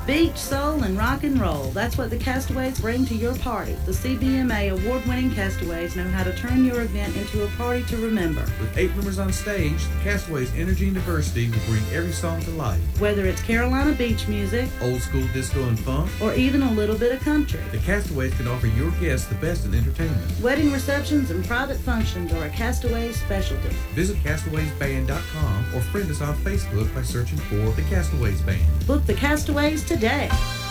Beach, soul, and rock and roll. That's what the Castaways bring to your party. The CBMA award-winning Castaways know how to turn your event into a party to remember. With 8 members on stage, the Castaways' energy and diversity will bring every song to life. Whether it's Carolina beach music, old school disco and funk, or even a little bit of country, the Castaways can offer your guests the best in entertainment. Wedding receptions and private functions are a Castaways specialty. Visit CastawaysBand.com or friend us on Facebook by searching for The Castaways Band. Book the Castaways today.